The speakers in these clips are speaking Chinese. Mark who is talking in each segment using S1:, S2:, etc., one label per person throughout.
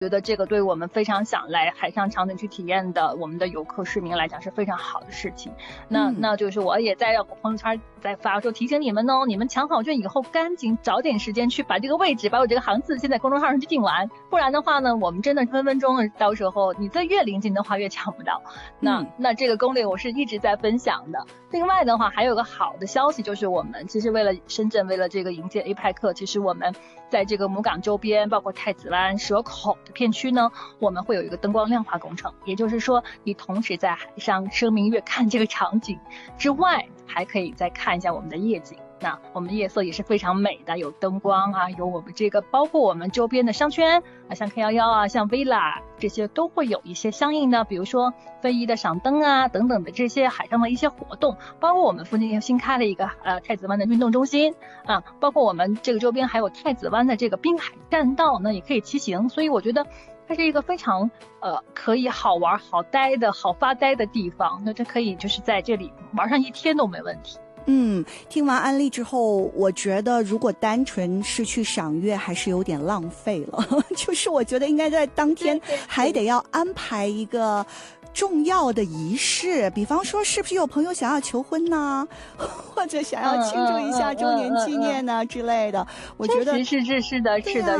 S1: 觉得这个对我们非常想来海上场景去体验的我们的游客市民来讲是非常好的事情。那就是我也在让我朋友圈在发说提醒你们哦，你们抢好券以后赶紧找点时间去把这个位置把我这个航次先在公众号上去订完，不然的话呢我们真的分分钟到时候你在越临近的话越抢不到。那这个攻略我是一直在分享的。另外的话还有个好的消息，就是我们其实为了深圳，为了这个迎接 APEC， 其实我们在这个母港周边包括太子湾、蛇口的片区呢，我们会有一个灯光亮化工程，也就是说你同时在海上生明月看这个场景之外，还可以再看一下我们的夜景。那我们夜色也是非常美的，有灯光啊，有我们这个包括我们周边的商圈啊，像 K11 啊，像 Villa 这些都会有一些相应的，比如说非遗的赏灯啊等等的这些海上的一些活动，包括我们附近又新开了一个太子湾的运动中心啊，包括我们这个周边还有太子湾的这个滨海栈道呢，也可以骑行。所以我觉得它是一个非常可以好玩好呆的好发呆的地方，那这可以就是在这里玩上一天都没问题。
S2: 听完安利之后，我觉得如果单纯是去赏月还是有点浪费了就是我觉得应该在当天还得要安排一个重要的仪式，比方说是不是有朋友想要求婚呢或者想要庆祝一下周年纪念呢之类的。我觉得
S1: 是的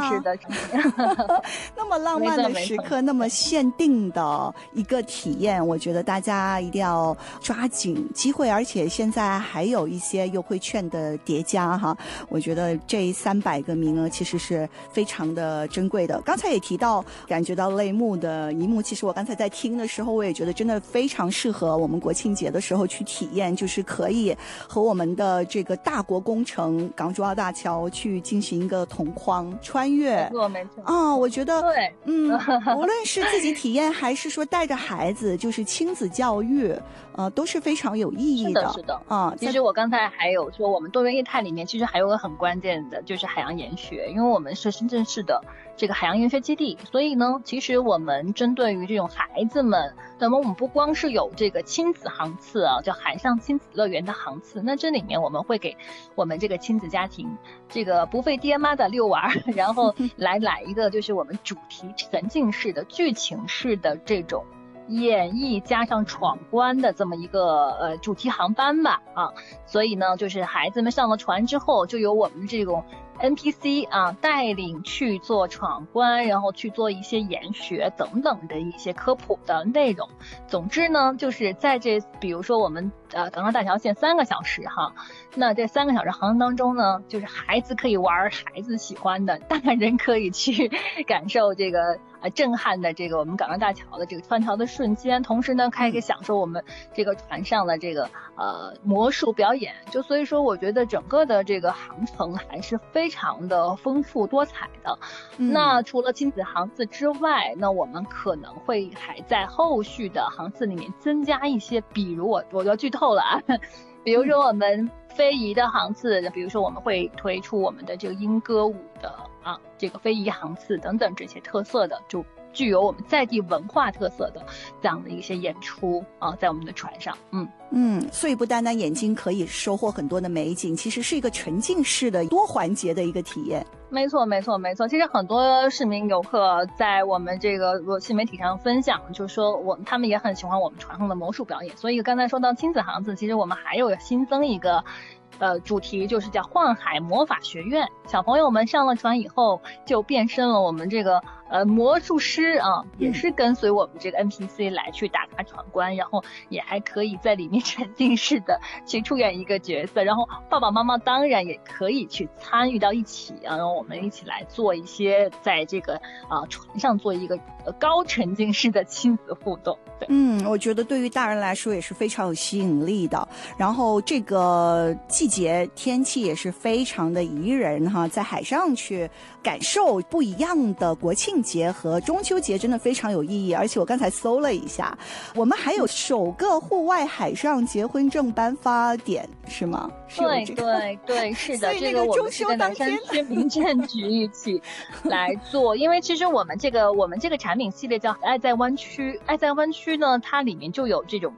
S2: 那么浪漫的时刻，那么限定的一个体验，我觉得大家一定要抓紧机会，而且现在还有一些优惠券的叠加哈，我觉得这300个名额其实是非常的珍贵的。刚才也提到感觉到泪目的一幕，其实我刚才在听的时候我也觉得真的非常适合我们国庆节的时候去体验，就是可以和我们的这个大国工程港珠澳大桥去进行一个同框穿越。
S1: 没错
S2: 我觉得
S1: 对
S2: 无论是自己体验还是说带着孩子就是亲子教育都是非常有意义的。
S1: 是的其实我刚才还有说我们多元业态里面其实还有个很关键的就是海洋研学，因为我们是深圳市的这个海洋研学基地，所以呢其实我们针对于这种孩子们，那么我们不光是有这个亲子航次叫海上亲子乐园的航次，那这里面我们会给我们这个亲子家庭这个不费爹妈的遛玩然后来一个就是我们主题沉浸式的剧情式的这种演绎加上闯关的这么一个主题航班吧所以呢就是孩子们上了船之后就有我们这种NPC 带领去做闯关，然后去做一些研学等等的一些科普的内容。总之呢就是在比如说我们港澳大桥线3个小时那这3个小时航程当中呢，就是孩子可以玩孩子喜欢的，大人可以去感受这个震撼的这个我们港澳大桥的这个穿桥的瞬间，同时呢可以享受我们这个船上的这个魔术表演。就所以说我觉得整个的这个航程还是非常的丰富多彩的。那除了亲子航次之外，那我们可能会还在后续的航次里面增加一些，比如我要剧透了比如说我们非遗的航次，比如说我们会推出我们的这个莺歌舞的这个非遗航次等等这些特色的，就具有我们在地文化特色的这样的一些演出在我们的船上。
S2: 所以不单单眼睛可以收获很多的美景，其实是一个沉浸式的多环节的一个体验。
S1: 没错。其实很多市民游客在我们这个新媒体上分享，就是说他们也很喜欢我们船上的魔术表演。所以刚才说到亲子航次，其实我们还有新增一个主题，就是叫幻海魔法学院。小朋友们上了船以后就变身了我们这个魔术师也是跟随我们这个 NPC 来去打卡闯关，然后也还可以在里面沉浸式的去出演一个角色，然后爸爸妈妈当然也可以去参与到一起然后我们一起来做一些在这个船上做一个高沉浸式的亲子互动。对，
S2: 我觉得对于大人来说也是非常有吸引力的。然后这个季节天气也是非常的宜人在海上去感受不一样的国庆节和中秋节，真的非常有意义。而且我刚才搜了一下，我们还有首个户外海上结婚证颁发点，是吗？
S1: 对，是的。
S2: 所以那个中秋当天，
S1: 这个南山区民政局一起来做，因为其实我们这个产品系列叫爱在湾区，爱在湾区呢，它里面就有这种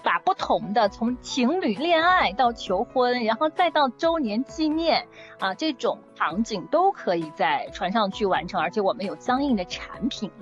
S1: 把不同的从情侣恋爱到求婚，然后再到周年纪念这种场景都可以在船上去完成，而且我们有相应的产品